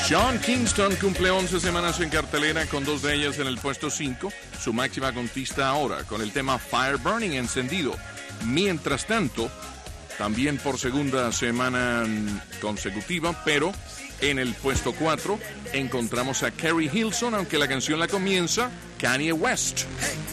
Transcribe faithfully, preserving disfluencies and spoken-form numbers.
Sean Kingston cumple once semanas en cartelera, con dos de ellas en el puesto cinco. Su máxima conquista ahora con el tema Fire Burning, encendido. Mientras tanto, también por segunda semana consecutiva, pero en el puesto cuatro encontramos a Carrie Hilson, aunque la canción la comienza Kanye West.